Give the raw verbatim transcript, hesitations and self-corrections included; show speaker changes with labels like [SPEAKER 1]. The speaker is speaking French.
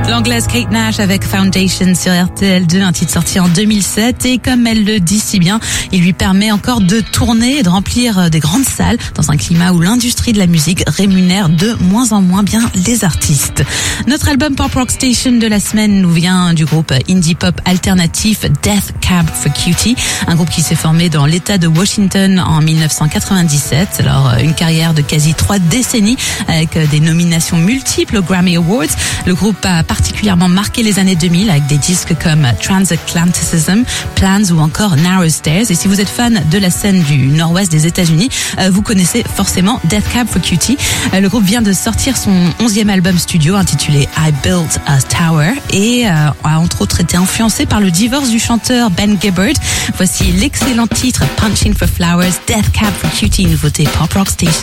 [SPEAKER 1] L'anglaise Kate Nash avec Foundation sur R T L deux, un titre sorti en deux mille sept, et comme elle le dit si bien, il lui permet encore de tourner et de remplir des grandes salles dans un climat où l'industrie de la musique rémunère de moins en moins bien les artistes. Notre album Pop Rock Station de la semaine nous vient du groupe indie pop alternatif Death Cab for Cutie, un groupe qui s'est formé dans l'État de Washington en mille neuf cent quatre-vingt-dix-sept. Alors, une carrière de quasi trois décennies avec des nominations multiples aux Grammy Awards. Le groupe a particulièrement marqué les années deux mille avec des disques comme Transatlanticism, Plans ou encore Narrow Stairs. Et si vous êtes fan de la scène du nord-ouest des États-Unis, euh, vous connaissez forcément Death Cab for Cutie. Euh, le groupe vient de sortir son onzième album studio intitulé I Built a Tower et euh, a entre autres été influencé par le divorce du chanteur Ben Gibbard. Voici l'excellent titre Punching for Flowers, Death Cab for Cutie, nouveauté Pop Rock Station.